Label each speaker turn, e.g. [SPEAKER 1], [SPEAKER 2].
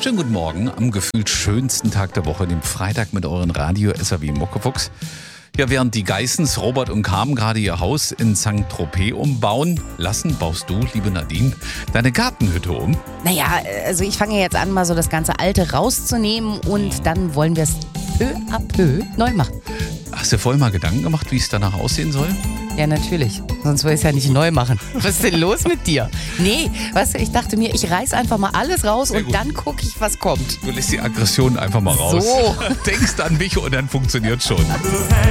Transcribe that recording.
[SPEAKER 1] Schönen guten Morgen am gefühlt schönsten Tag der Woche, dem Freitag mit euren Radio-SAW Muckefuchs. Ja, während die Geissens, Robert und Carmen gerade ihr Haus in Saint-Tropez umbauen lassen, baust du, liebe Nadine, deine Gartenhütte um.
[SPEAKER 2] Naja, also ich fange jetzt an, mal so das ganze Alte rauszunehmen und dann wollen wir es peu à peu neu machen.
[SPEAKER 1] Hast du vorher mal Gedanken gemacht, wie es danach aussehen soll?
[SPEAKER 2] Ja, natürlich. Sonst will ich es ja nicht neu machen. Was ist denn los mit dir? Nee, weißt du, ich dachte mir, ich reiß einfach mal alles raus
[SPEAKER 1] Sehr
[SPEAKER 2] und
[SPEAKER 1] gut.
[SPEAKER 2] dann gucke ich, was kommt.
[SPEAKER 1] Du lässt die Aggression einfach mal raus.
[SPEAKER 2] So.
[SPEAKER 1] Denkst an mich und dann funktioniert schon.